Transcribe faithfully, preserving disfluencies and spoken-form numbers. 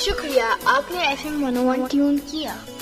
शुक्रिया, आपने F M one ओ one tune किया।